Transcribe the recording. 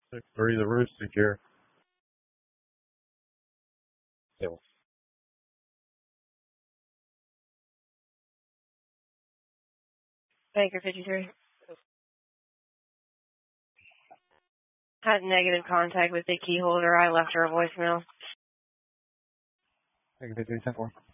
6-3, the Roost secure. Stable. Baker 53. Had negative contact with the key holder. I left her a voicemail. Baker 53, 10-4.